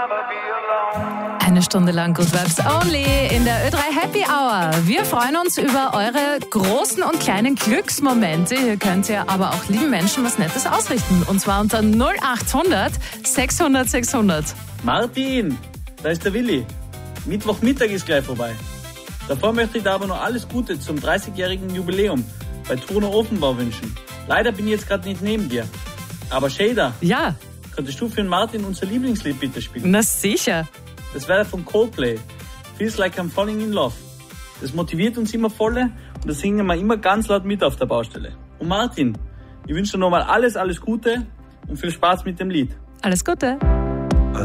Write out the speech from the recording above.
Eine Stunde lang Good Vibes Only in der Ö3 Happy Hour. Wir freuen uns über eure großen und kleinen Glücksmomente. Hier könnt ihr aber auch lieben Menschen was Nettes ausrichten. Und zwar unter 0800 600 600. Martin, da ist der Willi. Mittwochmittag ist gleich vorbei. Davor möchte ich dir aber noch alles Gute zum 30-jährigen Jubiläum bei Turner Ofenbau wünschen. Leider bin ich jetzt gerade nicht neben dir. Aber Shader, ja, könntest du für den Martin unser Lieblingslied bitte spielen? Na sicher. Das wäre von Coldplay. Feels like I'm falling in love. Das motiviert uns immer voll und das singen wir immer ganz laut mit auf der Baustelle. Und Martin, ich wünsche dir nochmal alles Gute und viel Spaß mit dem Lied. Alles Gute.